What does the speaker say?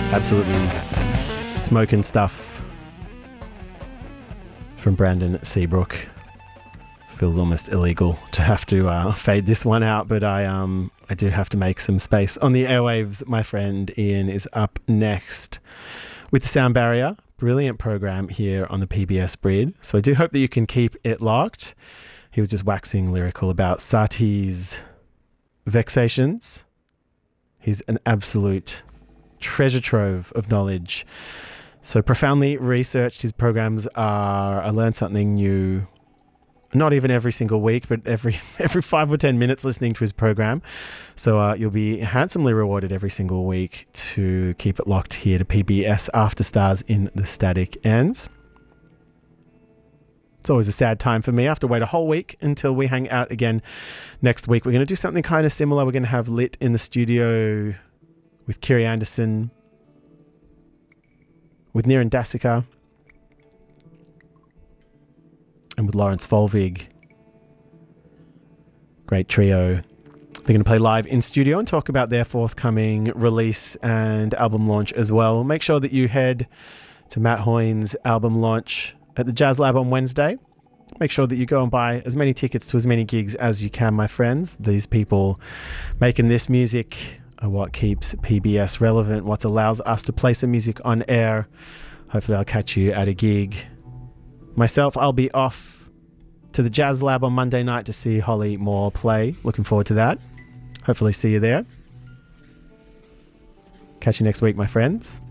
Absolutely smoking stuff from Brandon Seabrook. Feels almost illegal to have to fade this one out, but I do have to make some space on the airwaves. My friend Ian is up next with The Sound Barrier. Brilliant program here on the PBS Brid. So I do hope that you can keep it locked. He was just waxing lyrical about Satie's vexations. He's an absolute treasure trove of knowledge. So profoundly researched. His programs are, I learn something new, not even every single week, but every 5 or 10 minutes listening to his program. So you'll be handsomely rewarded every single week to keep it locked here to PBS After Stars in the Static Ends. It's always a sad time for me. I have to wait a whole week until we hang out again next week. We're going to do something kind of similar. We're going to have Lit in the studio with Kiri Anderson, with Niran Dasika, and with Lawrence Volvig. Great trio. They're going to play live in studio and talk about their forthcoming release and album launch as well. Make sure that you head to Matt Hoyne's album launch at the Jazz Lab on Wednesday. Make sure that you go and buy as many tickets to as many gigs as you can, my friends. These people making this music are what keeps PBS relevant, what allows us to play some music on air. Hopefully I'll catch you at a gig. Myself, I'll be off to the Jazz Lab on Monday night to see Holly Moore play. Looking forward to that. Hopefully see you there. Catch you next week, my friends.